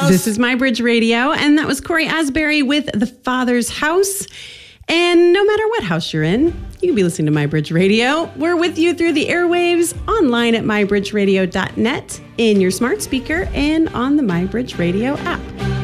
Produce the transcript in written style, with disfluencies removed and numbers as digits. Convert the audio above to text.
house. This is My Bridge Radio, and that was Corey Asbury with The Father's House. And no matter what house you're in, you can be listening to My Bridge Radio. We're with you through the airwaves, online at mybridgeradio.net, in your smart speaker, and on the My Bridge Radio app.